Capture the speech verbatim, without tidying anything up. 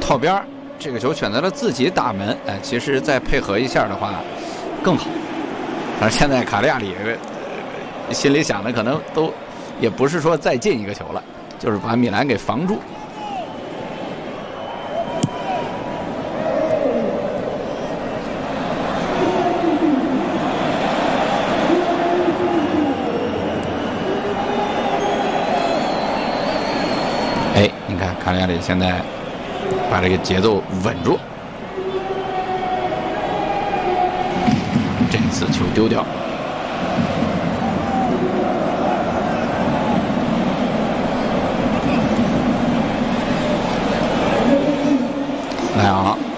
套边儿，这个球选择了自己打门，哎，其实再配合一下的话更好。但是现在卡利亚里、呃、心里想的可能都也不是说再进一个球了，就是把米兰给防住。哎，你看卡利亚里现在把这个节奏稳住，这次球丢掉。莱昂